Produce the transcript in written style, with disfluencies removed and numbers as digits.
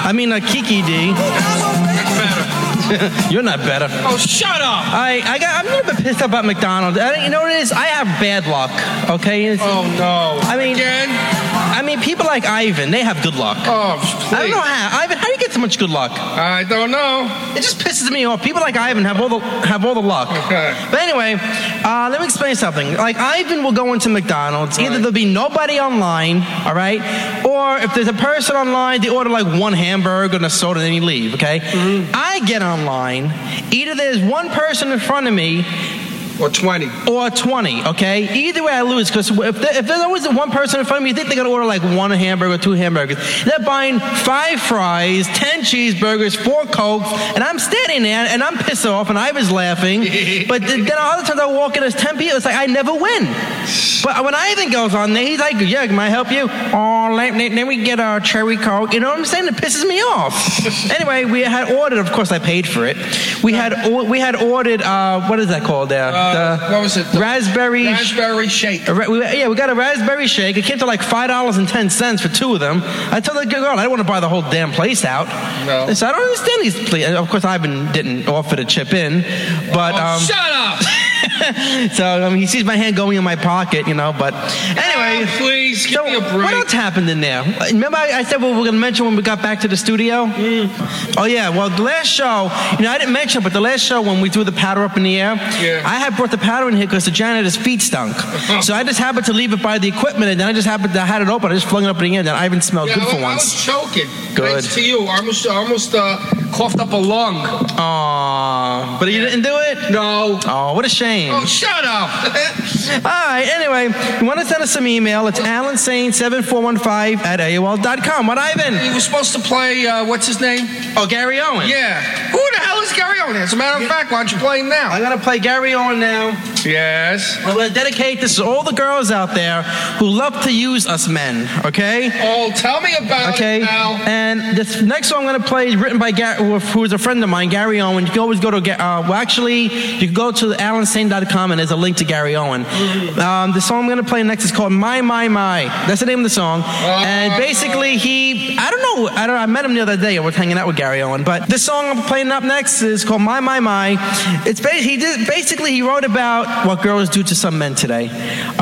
I mean, Kiki D. You're not better. Oh, shut up! I'm a little bit pissed about McDonald's. You know what it is? I have bad luck. Okay. Oh no! Again? I mean, people like Ivan, they have good luck. Oh, please. I don't know how. Ivan, how do you get so much good luck? I don't know. It just pisses me off. People like Ivan have all the luck. Okay. But anyway, let me explain something. Like, Ivan will go into McDonald's. Either there'll be nobody online, all right? Or if there's a person online, they order like one hamburger and a soda and then you leave, okay? Mm-hmm. I get online. Either there's one person in front of me or 20, okay? Either way, I lose, because if there's always one person in front of me, you think they're going to order like one hamburger or two hamburgers. They're buying 5 fries, 10 cheeseburgers, 4 Cokes, and I'm standing there, and I'm pissed off, and Ivan's laughing. But then other times I walk in, there's 10 people. It's like I never win. But when Ivan goes on there, he's like, yeah, can I help you? Oh, let me get a cherry Coke. You know what I'm saying? It pisses me off. Anyway, we had ordered, of course I paid for it. We had ordered, what is that called there? What was it? Raspberry shake. We got a raspberry shake. It came to like $5.10 for 2 of them. I told the girl, I don't want to buy the whole damn place out. No. So I don't understand these please. Of course, Ivan didn't offer to chip in, but shut up. So he sees my hand going in my pocket, but anyway. Please give me a break. What else happened in there? Remember I said we're going to mention when we got back to the studio? Oh yeah. Well, the last show, I didn't mention, but the last show when we threw the powder up in the air, I had brought the powder in here because the janitor's feet stunk. So I just happened to leave it by the equipment, and then I had it open. I just flung it up in the air, and Ivan smelled good for once. I was choking. Good. Thanks to you. I almost coughed up a lung. Aww. But you didn't do it? No. Oh, what a shame. Oh, shut up. All right, anyway, you want to send us some email? It's AlanSane7415@AOL.com. What, Ivan? He was supposed to play, what's his name? Oh, Gary Owen. Yeah. Who the hell is Gary Owen? As a matter of fact, why don't you play him now? I'm going to play Gary Owen now. Yes. I'm going to dedicate this to all the girls out there who love to use us men, okay? Oh, tell me about it now. And this next song I'm going to play is written by Gary, who is a friend of mine, Gary Owen. You can always go to, you can go to AlanSane.com and there's a link to Gary Owen. The song I'm going to play next is called My, My, My. That's the name of the song. And basically I met him the other day. I was hanging out with Gary Owen. But this song I'm playing up next is called My, My, My. He wrote about what girls do to some men today.